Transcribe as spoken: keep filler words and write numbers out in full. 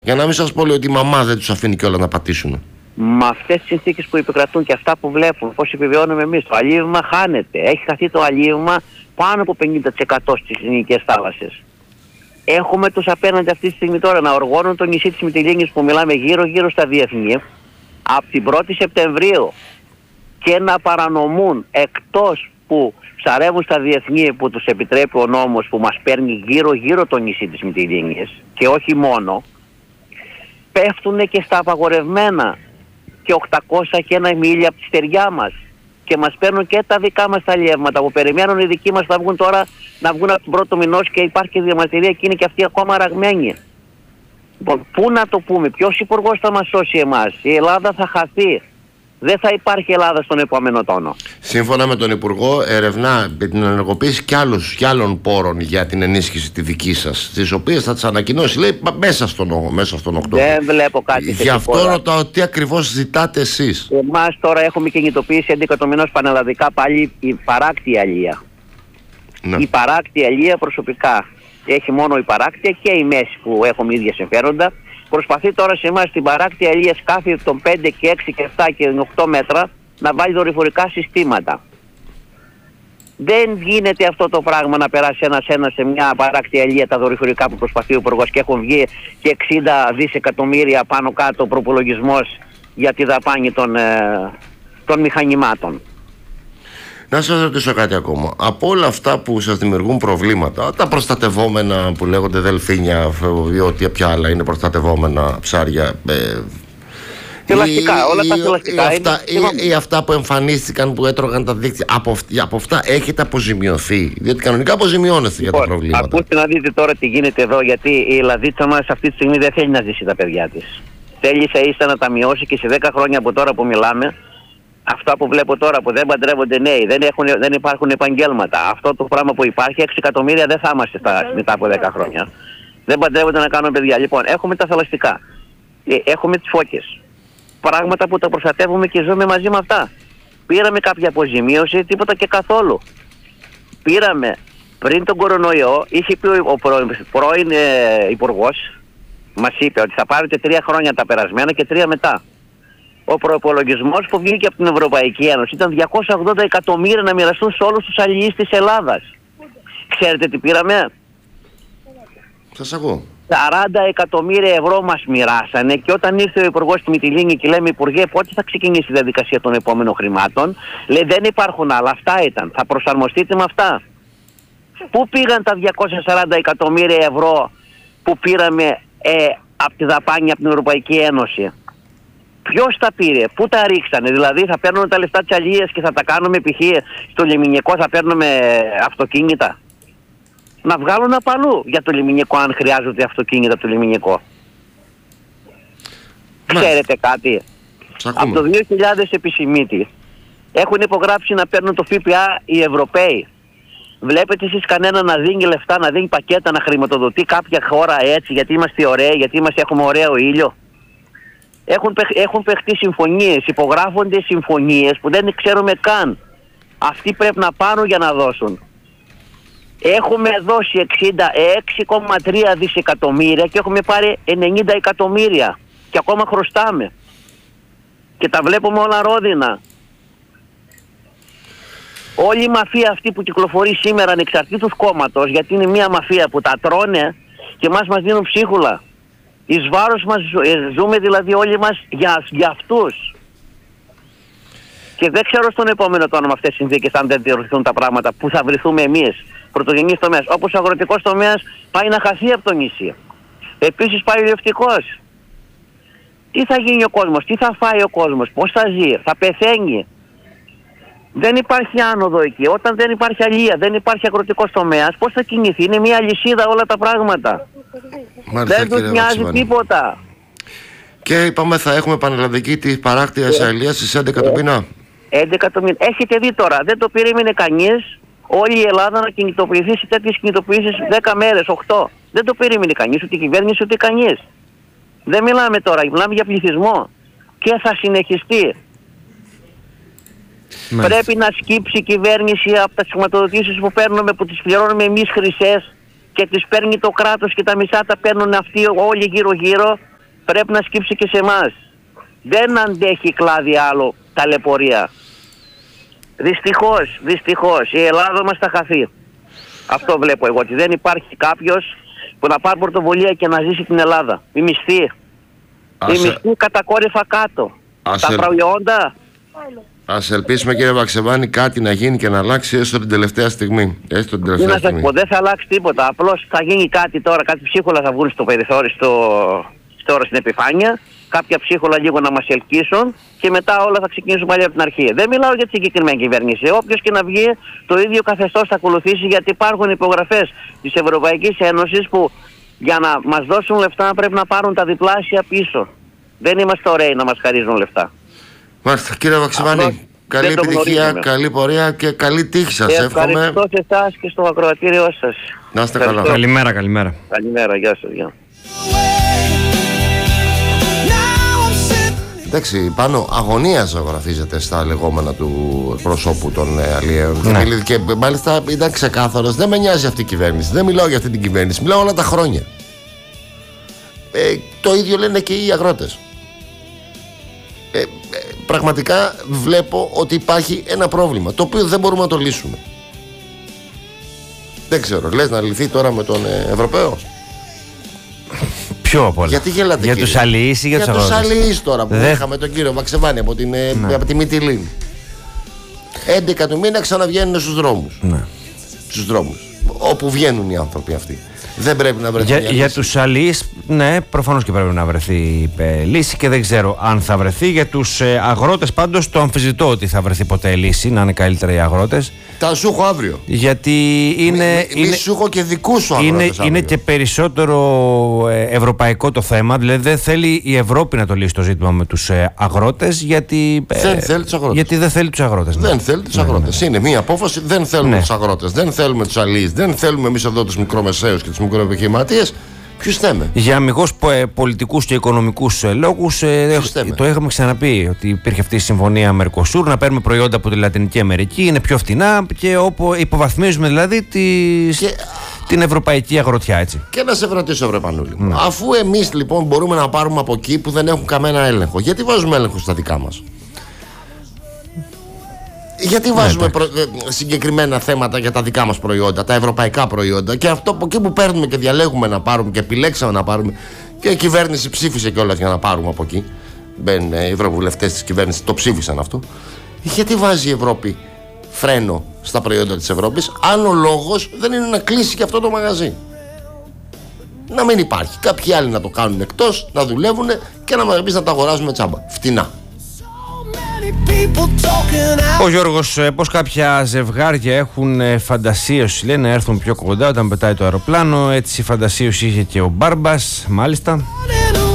Για να μην σας πω λέει, ότι η μαμά δεν τους αφήνει κιόλας να πατήσουν. Με αυτές τις συνθήκες που επικρατούν και αυτά που βλέπουν, πώς επιβιώνουμε εμείς, το αλίευμα χάνεται. Έχει χαθεί το αλίευμα πάνω από πενήντα τοις εκατό στις ελληνικές θάλασσες. Έχουμε τους απέναντι αυτή τη στιγμή τώρα να οργώνουν το νησί της Μυτιλήνης που μιλάμε γύρω-γύρω στα διεθνή από την πρώτη Σεπτεμβρίου και να παρανομούν, εκτός που ψαρεύουν στα διεθνή που τους επιτρέπει ο νόμος που μας παίρνει γύρω-γύρω το νησί της Μυτιλήνης και όχι μόνο, πέφτουν και στα απαγορευμένα και οκτακόσια και ένα μίλια από τη στεριά μας και μας παίρνουν και τα δικά μας τα αλλιεύματα που περιμένουν οι δικοί μας να βγουν τώρα, να βγουν από τον πρώτο μηνός και υπάρχει και διαμαρτυρία και είναι και αυτοί ακόμα αραγμένοι. Λοιπόν, πού να το πούμε, ποιος υπουργός θα μας σώσει εμάς? Η Ελλάδα θα χαθεί. Δεν θα υπάρχει Ελλάδα στον επόμενο τόνο. Σύμφωνα με τον Υπουργό, ερευνά την ενεργοποίηση κι, άλλους, κι άλλων πόρων για την ενίσχυση τη δική σας, τις οποίες θα τις ανακοινώσει, λέει, μέσα στον, μέσα στον Οκτώβριο. Δεν βλέπω κάτι. Γι' αυτό ρωτάω τι ακριβώς ζητάτε εσείς. Εμάς τώρα έχουμε κινητοποιήσει έντεκα εκατομμυρίων πανελλαδικά πάλι η παράκτη αλία. Ναι. Η παράκτη αλία προσωπικά. Έχει μόνο η παράκτη και η μέση που έχουμε ίδια συμφέροντα. Προσπαθεί τώρα σε εμάς την παράκτη αλία σκάφη των πέντε και έξι και επτά και οκτώ μέτρα να βάλει δορυφορικά συστήματα. Δεν γίνεται αυτό το πράγμα να περάσει ένας-ένα σε μια παράκτη αλία τα δορυφορικά που προσπαθεί ο Υπουργός και έχουν βγει και εξήντα δισεκατομμύρια πάνω κάτω προπολογισμός για τη δαπάνη των, ε, των μηχανημάτων. Να σας ρωτήσω κάτι ακόμα. Από όλα αυτά που σας δημιουργούν προβλήματα, τα προστατευόμενα που λέγονται δελφίνια, ό,τι πια άλλα είναι προστατευόμενα ψάρια, ε, θηλαστικά, ή, όλα τα θηλαστικά. Ή, αυτά, ή, ή αυτά που εμφανίστηκαν που έτρωγαν τα δίκτυα, από, από αυτά έχετε αποζημιωθεί? Διότι κανονικά αποζημιώνεστε για τα προβλήματα. Ακούστε να δείτε τώρα τι γίνεται εδώ, γιατί η Ελλαδίτσα μας αυτή τη στιγμή δεν θέλει να ζήσει τα παιδιά της. Θέλει ίσα ίσα να τα μειώσει και σε δέκα χρόνια από τώρα που μιλάμε, αυτά που βλέπω τώρα που δεν παντρεύονται νέοι, δεν, έχουν, δεν υπάρχουν επαγγέλματα. Αυτό το πράγμα που υπάρχει, έξι εκατομμύρια δεν θα είμαστε στα, μετά από δέκα χρόνια. Δεν παντρεύονται να κάνουν παιδιά. Λοιπόν, έχουμε τα θαλαστικά. Έχουμε τις φώκες. Πράγματα που τα προστατεύουμε και ζούμε μαζί με αυτά. Πήραμε κάποια αποζημίωση, τίποτα και καθόλου. Πήραμε πριν τον κορονοϊό, είχε πει ο πρώην, πρώην ε, υπουργός, μας είπε ότι θα πάρετε τρία χρόνια τα περασμένα και τρία μετά. Ο προϋπολογισμός που βγήκε από την Ευρωπαϊκή Ένωση ήταν διακόσια ογδόντα εκατομμύρια να μοιραστούν σε όλους τους αλληλείς της Ελλάδας. Ξέρετε τι πήραμε? Σας ακούω. σαράντα εκατομμύρια ευρώ μας μοιράσανε και όταν ήρθε ο Υπουργός στη Μυτιλήνη και λέμε, Υπουργέ, πότε θα ξεκινήσει η διαδικασία των επόμενων χρημάτων, λέει, δεν υπάρχουν άλλα, αυτά ήταν, θα προσαρμοστείτε με αυτά. Πού πήγαν τα διακόσια σαράντα εκατομμύρια ευρώ που πήραμε ε, από τη δαπάνη από την Ευρωπαϊκή Ένωση? Ποιος τα πήρε, πού τα ρίξανε? Δηλαδή θα παίρνουμε τα λεφτά της αλίας και θα τα κάνουμε π.χ. στο λιμηνικό, θα παίρνουμε αυτοκίνητα? Να βγάλουν απαλού για το λιμηνικό αν χρειάζονται αυτοκίνητα το λιμηνικό. Μάλιστα. Ξέρετε κάτι? Από το δύο χιλιάδες επισημήτη έχουν υπογράψει να παίρνουν το ΦΠΑ οι Ευρωπαίοι. Βλέπετε εσείς κανένα να δίνει λεφτά, να δίνει πακέτα, να χρηματοδοτεί κάποια χώρα έτσι γιατί είμαστε ωραίοι, γιατί είμαστε, έχουμε ωραίο ήλιο? Έχουν, έχουν παιχτεί συμφωνίες, υπογράφονται συμφωνίες που δεν ξέρουμε καν. Αυτοί πρέπει να πάρουν για να δώσουν. Έχουμε δώσει εξήντα έξι κόμμα τρία δισεκατομμύρια και έχουμε πάρει ενενήντα εκατομμύρια και ακόμα χρωστάμε. Και τα βλέπουμε όλα ρόδινα. Όλη η μαφία αυτή που κυκλοφορεί σήμερα ανεξαρτήτως κόμματος, γιατί είναι μια μαφία που τα τρώνε και μας μας δίνουν ψίχουλα. Εις βάρος μας ζούμε δηλαδή όλοι μας για, για αυτούς. Και δεν ξέρω στον επόμενο τόνο με αυτές τις συνθήκες αν δεν διορθωθούν τα πράγματα που θα βρεθούμε εμείς. Πρωτογενής τομέας, όπως ο αγροτικός τομέας πάει να χαθεί από το νησί. Επίσης πάει ο λιευτικός. Τι θα γίνει ο κόσμος, τι θα φάει ο κόσμος, πώς θα ζει, θα πεθαίνει. Δεν υπάρχει άνοδο εκεί. Όταν δεν υπάρχει αλία, δεν υπάρχει αγροτικός τομέας, πώς θα κινηθεί? Είναι μια αλυσίδα όλα τα πράγματα. Μάλιστα, δεν τους νοιάζει τίποτα. Και είπαμε θα έχουμε πανελλαδική τη παράκτη αλίας στις έντεκα του μήνα. έντεκα το μήνα. Έχετε δει τώρα, δεν το περίμενε κανείς όλη η Ελλάδα να κινητοποιηθεί σε τέτοιες κινητοποιήσεις δέκα μέρες, οκτώ. Δεν το περίμενε κανείς, ούτε η κυβέρνηση ούτε κανείς. Δεν μιλάμε τώρα, μιλάμε για πληθυσμό. Και θα συνεχιστεί. Μάλιστα. Πρέπει να σκύψει η κυβέρνηση από τα χρηματοδοτήσεις που παίρνουμε, που τις πληρώνουμε εμείς χρυσές και τις παίρνει το κράτος και τα μισά τα παίρνουν αυτοί όλοι γύρω γύρω πρέπει να σκύψει και σε εμάς. Δεν αντέχει η κλάδη άλλο ταλαιπωρία. Δυστυχώς, δυστυχώς η Ελλάδα μας θα χαθεί. Αυτό βλέπω εγώ, ότι δεν υπάρχει κάποιος που να πάρει πρωτοβουλία και να ζήσει την Ελλάδα. Η μισθή. Ας... Η μισθή κατακόρυφα κάτω. Ας... Τα προϊόντα. Ας ελπίσουμε, κύριε Βαξεβάνη, κάτι να γίνει και να αλλάξει έστω την τελευταία στιγμή. Έστω την τελευταία Τι να σας στιγμή. πω, δεν θα αλλάξει τίποτα. Απλώς θα γίνει κάτι τώρα, κάτι ψίχολα θα βγουν στο περιθώριο, στο, τώρα στην επιφάνεια. Κάποια ψίχολα λίγο να μας ελκύσουν και μετά όλα θα ξεκινήσουν πάλι από την αρχή. Δεν μιλάω για τη συγκεκριμένη κυβέρνηση. Όποιος και να βγει, το ίδιο καθεστώς θα ακολουθήσει, γιατί υπάρχουν υπογραφές της Ευρωπαϊκής Ένωσης που για να μας δώσουν λεφτά πρέπει να πάρουν τα διπλάσια πίσω. Δεν είμαστε ωραίοι να μας χαρίζουν λεφτά. Μάλιστα, κύριε Βαξεβάνη, καλή επιτυχία, καλή πορεία και καλή τύχη σας. Εύχομαι. Ευχαριστώ σε εσάς και στο ακροατήριό σας. Να είστε καλά. Καλημέρα, καλημέρα. Καλημέρα, γεια σας. Γεια. Εντάξει, πάνω αγωνία ζωγραφίζεται στα λεγόμενα του προσώπου των ε, αλλιέων. Ναι. Και μάλιστα ήταν ξεκάθαρος, δεν με νοιάζει αυτή η κυβέρνηση. Δεν μιλάω για αυτή την κυβέρνηση, μιλάω όλα τα χρόνια. Ε, το ίδιο λένε και οι αγρότες. Ε, ε, πραγματικά βλέπω ότι υπάρχει ένα πρόβλημα το οποίο δεν μπορούμε να το λύσουμε. Δεν ξέρω, λες να λυθεί τώρα με τον ε, Ευρωπαίο? Ποιο από όλα? Γιατί γελάτε, για κύριε? τους αλληλείς ή για, για τους αγρότες? Για τους αλληλείς τώρα που Δεν... είχαμε τον κύριο Βαξεβάνη από την, ναι. από τη Μυτιλίνη. έντεκα του μήνα ξαναβγαίνουν στους δρόμους. Ναι. Στους δρόμους. Όπου βγαίνουν οι άνθρωποι αυτοί. Δεν πρέπει να βρεθεί Για, μια για λύση. τους αλληλείς, ναι, προφανώς και πρέπει να βρεθεί ε, λύση και δεν ξέρω αν θα βρεθεί. Για τους ε, αγρότες πάντως το αμφισβητώ ότι θα βρεθεί ποτέ λύση, να είναι καλύτερα οι αγρότες. Τα σου έχω αύριο. Γιατί είναι. Μη, μη, είναι μη σου έχω και δικούς σου αγρότες είναι, αύριο. είναι και περισσότερο ε, ευρωπαϊκό το θέμα. Δηλαδή δεν θέλει η Ευρώπη να το λύσει το ζήτημα με τους ε, αγρότες. Γιατί, ε, Δεν θέλει τους αγρότες. γιατί δεν θέλει τους αγρότες. Ναι. Δεν θέλει τους ναι, αγρότες. ναι. Είναι μια απόφαση. Δεν θέλουμε Ναι. τους αγρότες. Δεν θέλουμε τους αλληλείς. Δεν θέλουμε εμείς εδώ τους μικρομεσαίους και τους μικροεπιχειρηματίες. Ποιους θέμε? Για αμιγώς πολιτικούς και οικονομικούς λόγους, ε, το είχαμε ξαναπεί ότι υπήρχε αυτή η συμφωνία Μερκοσούρ, να παίρνουμε προϊόντα από τη Λατινική Αμερική, είναι πιο φτηνά και όπου υποβαθμίζουμε δηλαδή τις, και... την ευρωπαϊκή αγροτιά, έτσι. Και να σε ρωτήσω, βρε Πανούλη, Ναι. αφού εμείς λοιπόν μπορούμε να πάρουμε από εκεί που δεν έχουν κανένα έλεγχο, γιατί βάζουμε έλεγχο στα δικά μας? Γιατί βάζουμε προ... συγκεκριμένα θέματα για τα δικά μας προϊόντα, τα ευρωπαϊκά προϊόντα, και αυτό από εκεί που παίρνουμε και διαλέγουμε να πάρουμε και επιλέξαμε να πάρουμε, και η κυβέρνηση ψήφισε κιόλας για να πάρουμε από εκεί. Μπαίνουν οι ευρωβουλευτές της κυβέρνησης, το ψήφισαν αυτό. Γιατί βάζει η Ευρώπη φρένο στα προϊόντα της Ευρώπης, αν ο λόγος δεν είναι να κλείσει και αυτό το μαγαζί? Να μην υπάρχει. Κάποιοι άλλοι να το κάνουν εκτός, να δουλεύουν και να μας πεις να τα αγοράζουμε τσάμπα. Φτηνά. Ο Γιώργος, πως κάποια ζευγάρια έχουν φαντασίωση, λένε, να έρθουν πιο κοντά όταν πετάει το αεροπλάνο. Έτσι φαντασίωση είχε και ο Μπάρμπας, μάλιστα.